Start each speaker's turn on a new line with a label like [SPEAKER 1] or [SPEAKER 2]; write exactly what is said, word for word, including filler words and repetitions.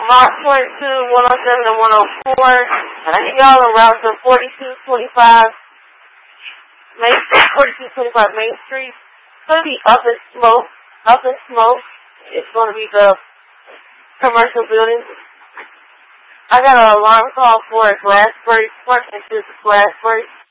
[SPEAKER 1] Mark twenty-two, one oh seven, and one oh four. And I think y'all around to forty-two twenty-five Main Street, forty-two twenty-five Main Street. It's going to be up in smoke. Up in smoke. It's going to be the commercial building. I got an alarm call for a glass break. First, it's just a glass break.